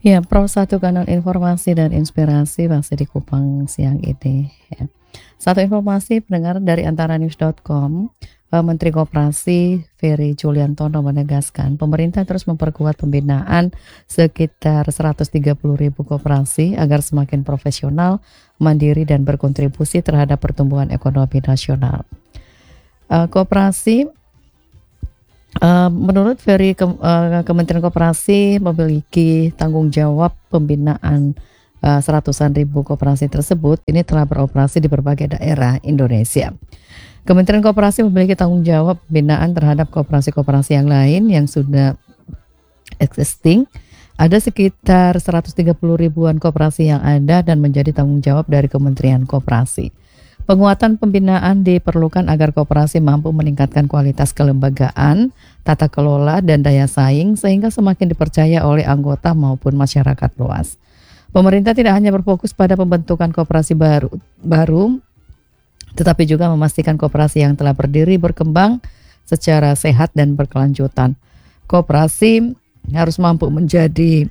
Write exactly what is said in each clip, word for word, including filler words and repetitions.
Ya, Pro satu kanal informasi dan inspirasi masih di Kupang siang ini. Ya. Satu informasi pendengar dari antaranews dot com, eh, Menteri Koperasi Ferry Juliantono menegaskan pemerintah terus memperkuat pembinaan sekitar seratus tiga puluh ribu koperasi agar semakin profesional, mandiri dan berkontribusi terhadap pertumbuhan ekonomi nasional. Eh, koperasi Uh, menurut Ferry, ke, uh, Kementerian Koperasi memiliki tanggung jawab pembinaan uh, seratusan ribu koperasi tersebut. Ini telah beroperasi di berbagai daerah Indonesia. Kementerian Koperasi memiliki tanggung jawab pembinaan terhadap koperasi-koperasi yang lain yang sudah existing. Ada sekitar seratus tiga puluh ribuan koperasi yang ada dan menjadi tanggung jawab dari Kementerian Koperasi. Penguatan pembinaan diperlukan agar koperasi mampu meningkatkan kualitas kelembagaan, tata kelola, dan daya saing sehingga semakin dipercaya oleh anggota maupun masyarakat luas. Pemerintah tidak hanya berfokus pada pembentukan koperasi baru, baru, tetapi juga memastikan koperasi yang telah berdiri berkembang secara sehat dan berkelanjutan. Koperasi harus mampu menjadi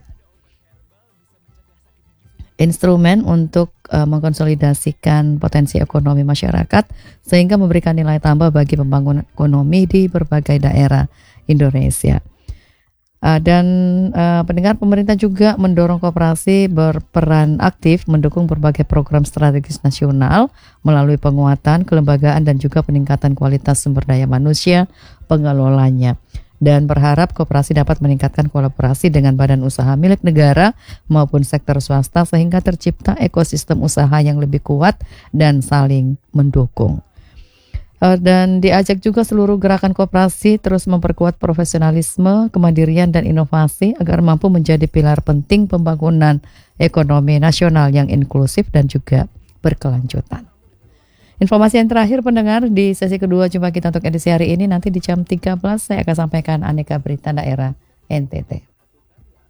instrumen untuk uh, mengkonsolidasikan potensi ekonomi masyarakat sehingga memberikan nilai tambah bagi pembangunan ekonomi di berbagai daerah Indonesia. Uh, dan uh, pendengar, pemerintah juga mendorong koperasi berperan aktif mendukung berbagai program strategis nasional melalui penguatan kelembagaan dan juga peningkatan kualitas sumber daya manusia pengelolanya. Dan berharap koperasi dapat meningkatkan kolaborasi dengan badan usaha milik negara maupun sektor swasta sehingga tercipta ekosistem usaha yang lebih kuat dan saling mendukung. Dan diajak juga seluruh gerakan koperasi terus memperkuat profesionalisme, kemandirian dan inovasi agar mampu menjadi pilar penting pembangunan ekonomi nasional yang inklusif dan juga berkelanjutan. Informasi yang terakhir pendengar di sesi kedua jumpa kita untuk edisi hari ini nanti di jam tiga belas saya akan sampaikan aneka berita daerah N T T.